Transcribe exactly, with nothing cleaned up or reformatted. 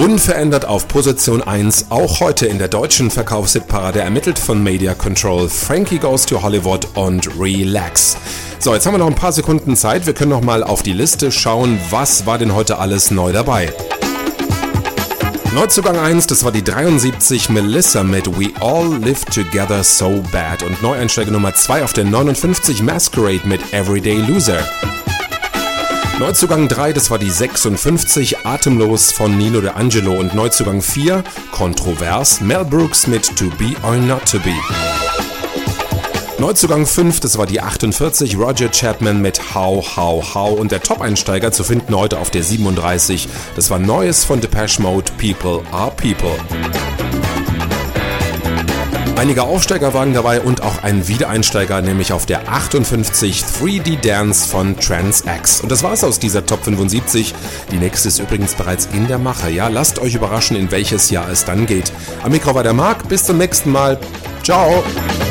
Unverändert auf Position eins, auch heute in der deutschen Verkaufshitparade, ermittelt von Media Control, Frankie Goes to Hollywood und Relax. So, jetzt haben wir noch ein paar Sekunden Zeit, wir können noch mal auf die Liste schauen, was war denn heute alles neu dabei. Neuzugang eins, das war die dreiundsiebzig Melissa mit We All Live Together So Bad und Neueinsteiger Nummer zwei auf der neunundfünfzig Masquerade mit Everyday Loser. Neuzugang drei, das war die sechsundfünfzig Atemlos von Nino D'Angelo und Neuzugang vier, kontrovers, Mel Brooks mit To Be or Not To Be. Neuzugang fünf, das war die achtundvierzig Roger Chapman mit How, How, How und der Top-Einsteiger zu finden heute auf der siebenunddreißig, das war Neues von Depeche Mode, People Are People. Einige Aufsteiger waren dabei und auch ein Wiedereinsteiger, nämlich auf der achtundfünfzig drei D Dance von Trans-X. Und das war's aus dieser Top fünfundsiebzig. Die nächste ist übrigens bereits in der Mache. Ja, lasst euch überraschen, in welches Jahr es dann geht. Am Mikro war der Marc. Bis zum nächsten Mal. Ciao.